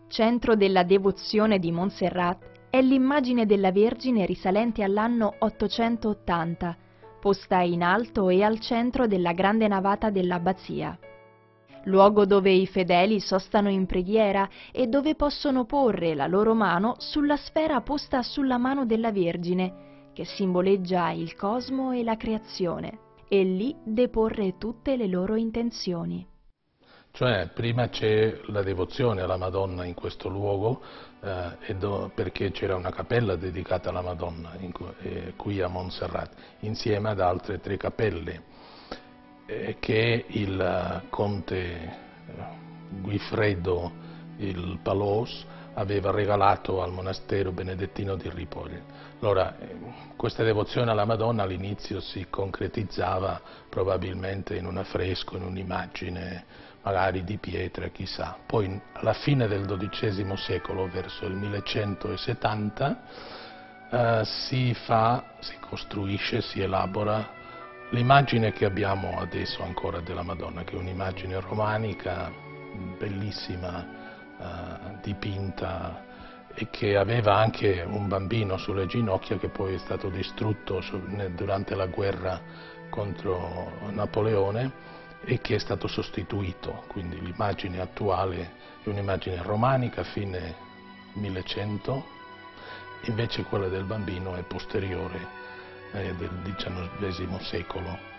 Centro della devozione di Montserrat è l'immagine della Vergine risalente all'anno 880, posta in alto e al centro della grande navata dell'abbazia. Luogo dove i fedeli sostano in preghiera e dove possono porre la loro mano sulla sfera posta sulla mano della Vergine, che simboleggia il cosmo e la creazione, e lì deporre tutte le loro intenzioni. Cioè, prima c'è la devozione alla Madonna in questo luogo, perché c'era una cappella dedicata alla Madonna qui a Montserrat, insieme ad altre 3 cappelle che il conte Guifredo il Palos aveva regalato al monastero benedettino di Ripoll. Allora, questa devozione alla Madonna all'inizio si concretizzava probabilmente in un affresco, in un'immagine magari di pietra, chissà. Poi alla fine del XII secolo, verso il 1170, si costruisce, si elabora l'immagine che abbiamo adesso ancora della Madonna, che è un'immagine romanica, bellissima, dipinta, e che aveva anche un bambino sulle ginocchia che poi è stato distrutto durante la guerra contro Napoleone e che è stato sostituito, quindi l'immagine attuale è un'immagine romanica fine 1100, invece quella del bambino è posteriore, del XIX secolo.